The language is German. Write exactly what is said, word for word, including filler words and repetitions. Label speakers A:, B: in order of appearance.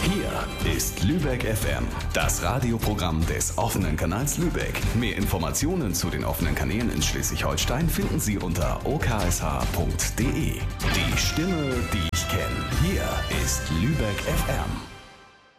A: Hier ist Lübeck F M, das Radioprogramm des offenen Kanals Lübeck. Mehr Informationen zu den offenen Kanälen in Schleswig-Holstein finden Sie unter o k s h punkt d e. Die Stimme, die ich kenne. Hier ist Lübeck F M.